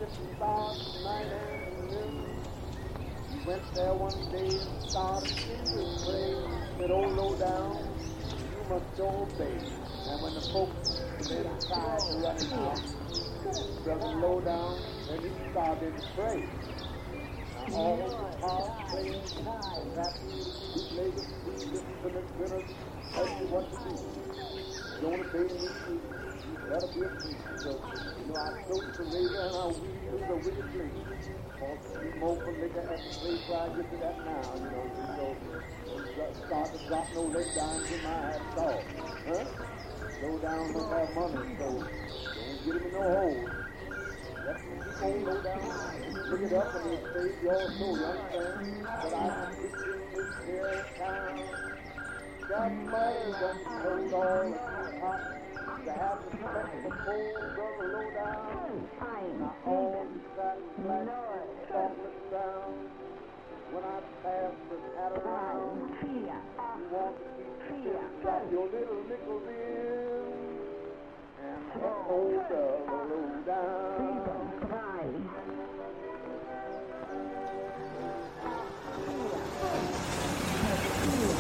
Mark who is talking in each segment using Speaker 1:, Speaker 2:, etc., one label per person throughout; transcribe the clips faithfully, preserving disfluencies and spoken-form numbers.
Speaker 1: start night and noon. He went there one day and started to pray. Said, oh, low down, you must obey. And when the folks then tried to run him out, Brother Low down, then he started to pray. Now all the power players and that bootleggers, thieves, criminals, winners, tell you what to do. Don't obey me, you better be a thief. So, you know, I float the razor and I weave through the wicked place. Cause you more for liquor at the place where I get to that now, you know, so start to drop no leg dimes in my ass off. Huh? Low down must have money, so don't get him in no hole. Let me keep on low down, pick it up and it'll save your soul, you understand? But I'm preaching this here town. Got money done sold all the hot. To have the respect for cold brother low down. Now all the fat black chocolate down. When I pass the hat around, you want to keep still, drop your little nickels in and hold the low down.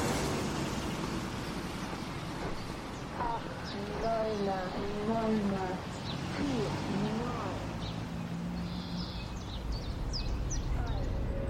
Speaker 2: Lola, Lola.